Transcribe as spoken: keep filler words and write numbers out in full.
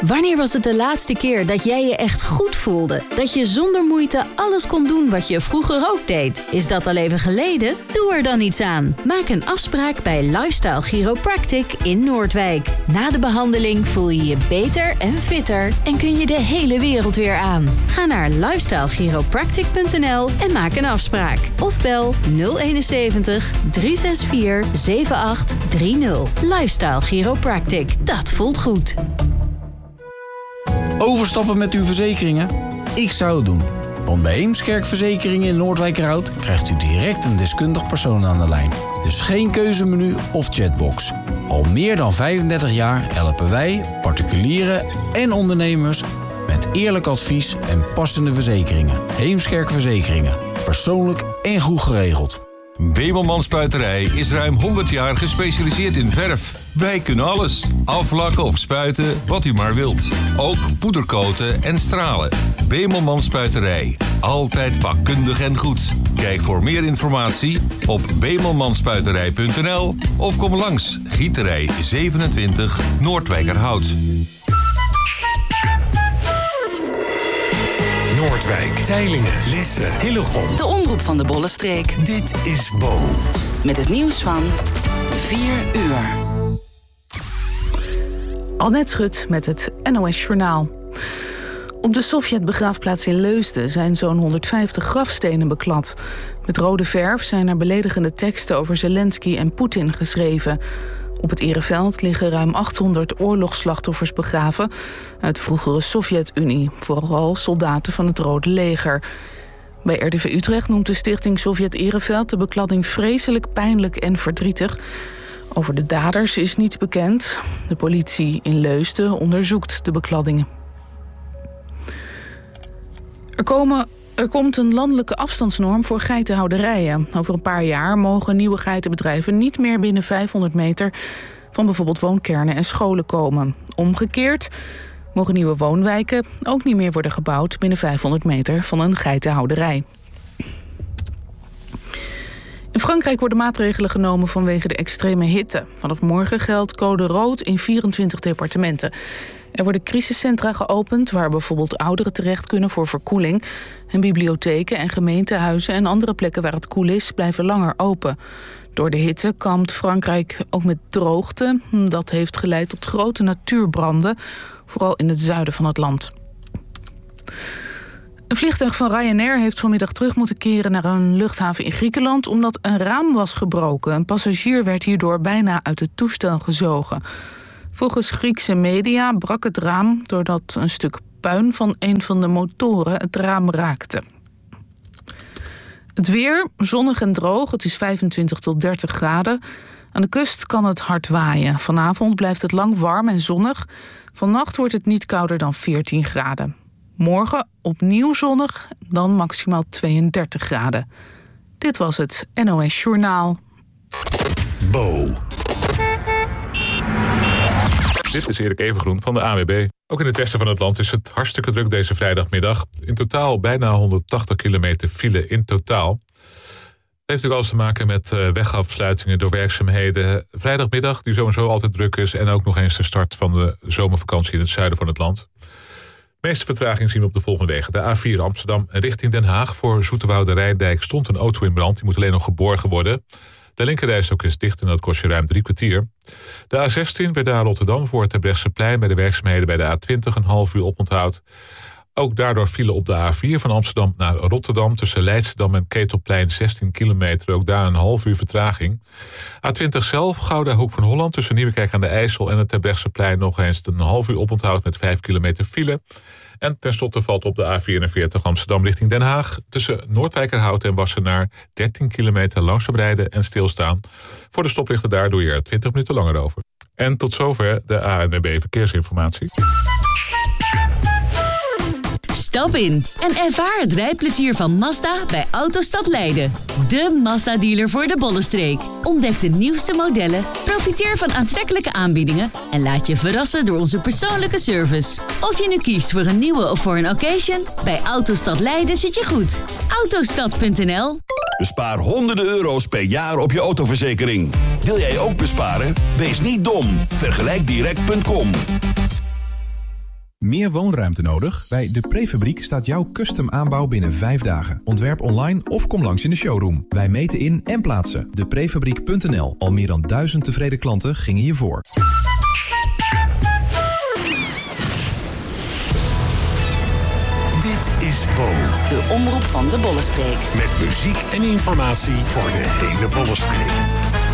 Wanneer was het de laatste keer dat jij je echt goed voelde? Dat je zonder moeite alles kon doen wat je vroeger ook deed? Is dat al even geleden? Doe er dan iets aan. Maak een afspraak bij Lifestyle Chiropractic in Noordwijk. Na de behandeling voel je je beter en fitter en kun je de hele wereld weer aan. Ga naar lifestyle chiropractic punt n l en maak een afspraak. Of bel nul eenenzeventig, drie zes vier, zeven acht drie nul. Lifestyle Chiropractic. Dat voelt goed. Overstappen met uw verzekeringen? Ik zou het doen. Want bij Heemskerk Verzekeringen in Noordwijkerhout krijgt u direct een deskundig persoon aan de lijn. Dus geen keuzemenu of chatbox. Al meer dan vijfendertig jaar helpen wij, particulieren en ondernemers met eerlijk advies en passende verzekeringen. Heemskerk Verzekeringen. Persoonlijk en goed geregeld. Bemelman Spuiterij is ruim honderd jaar gespecialiseerd in verf. Wij kunnen alles. Aflakken of spuiten, wat u maar wilt. Ook poedercoaten en stralen. Bemelman Spuiterij. Altijd vakkundig en goed. Kijk voor meer informatie op bemelmanspuiterij punt n l of kom langs Gieterij zevenentwintig Noordwijkerhout. Noordwijk, Teylingen, Lisse, Hillegom. De omroep van de Bollenstreek. Dit is Bo. Met het nieuws van vier uur. Annette Schut met het N O S Journaal. Op de Sovjet-begraafplaats in Leusden zijn zo'n honderdvijftig grafstenen beklad. Met rode verf zijn er beledigende teksten over Zelensky en Poetin geschreven. Op het ereveld liggen ruim achthonderd oorlogsslachtoffers begraven uit de vroegere Sovjet-Unie, vooral soldaten van het Rode Leger. Bij R T V Utrecht noemt de stichting Sovjet Ereveld de bekladding vreselijk, pijnlijk en verdrietig. Over de daders is niets bekend. De politie in Leusden onderzoekt de bekladdingen. Er komen... Er komt een landelijke afstandsnorm voor geitenhouderijen. Over een paar jaar mogen nieuwe geitenbedrijven niet meer binnen vijfhonderd meter van bijvoorbeeld woonkernen en scholen komen. Omgekeerd mogen nieuwe woonwijken ook niet meer worden gebouwd binnen vijfhonderd meter van een geitenhouderij. In Frankrijk worden maatregelen genomen vanwege de extreme hitte. Vanaf morgen geldt code rood in vierentwintig departementen. Er worden crisiscentra geopend waar bijvoorbeeld ouderen terecht kunnen voor verkoeling. En bibliotheken en gemeentehuizen en andere plekken waar het koel is blijven langer open. Door de hitte kampt Frankrijk ook met droogte. Dat heeft geleid tot grote natuurbranden, vooral in het zuiden van het land. Een vliegtuig van Ryanair heeft vanmiddag terug moeten keren naar een luchthaven in Griekenland omdat een raam was gebroken. Een passagier werd hierdoor bijna uit het toestel gezogen. Volgens Griekse media brak het raam doordat een stuk puin van een van de motoren het raam raakte. Het weer, zonnig en droog, het is vijfentwintig tot dertig graden. Aan de kust kan het hard waaien. Vanavond blijft het lang warm en zonnig. Vannacht wordt het niet kouder dan veertien graden. Morgen opnieuw zonnig, dan maximaal tweeëndertig graden. Dit was het N O S Journaal. Bo. Dit is Erik Evengroen van de A W B. Ook in het westen van het land is het hartstikke druk deze vrijdagmiddag. In totaal bijna honderdtachtig kilometer file in totaal. Dat heeft natuurlijk alles te maken met wegafsluitingen door werkzaamheden. Vrijdagmiddag, die sowieso altijd druk is. En ook nog eens de start van de zomervakantie in het zuiden van het land. De meeste vertraging zien we op de volgende wegen. De A vier Amsterdam richting Den Haag. Voor Zoeterwoude Rijndijk stond een auto in brand. Die moet alleen nog geborgen worden. De linkerrijstok is dicht en dat kost je ruim drie kwartier. De A zestien bij daar Rotterdam voor het Terbrechtseplein bij de werkzaamheden bij de A twintig een half uur oponthoud. Ook daardoor vielen op de A vier van Amsterdam naar Rotterdam tussen Leidschendam en Ketelplein zestien kilometer. Ook daar een half uur vertraging. A twintig zelf, Gouda Hoek van Holland tussen Nieuwekerk aan de IJssel en het Terbrechtseplein nog eens een half uur oponthoud met vijf kilometer file. En tenslotte valt op de A vierenveertig Amsterdam richting Den Haag tussen Noordwijkerhout en Wassenaar dertien kilometer langzaam rijden en stilstaan. Voor de stoplichten daar doe je er twintig minuten langer over. En tot zover de A N W B Verkeersinformatie. Stap in en ervaar het rijplezier van Mazda bij Autostad Leiden. De Mazda-dealer voor de Bollenstreek. Ontdek de nieuwste modellen, profiteer van aantrekkelijke aanbiedingen en laat je verrassen door onze persoonlijke service. Of je nu kiest voor een nieuwe of voor een occasion, bij Autostad Leiden zit je goed. Autostad punt n l. Bespaar honderden euro's per jaar op je autoverzekering. Wil jij ook besparen? Wees niet dom. Vergelijkdirect punt com. Meer woonruimte nodig? Bij De Prefabriek staat jouw custom aanbouw binnen vijf dagen. Ontwerp online of kom langs in de showroom. Wij meten in en plaatsen. de prefabriek punt n l. Al meer dan duizend tevreden klanten gingen hiervoor. Dit is Bo. De omroep van de Bollenstreek. Met muziek en informatie voor de hele Bollenstreek.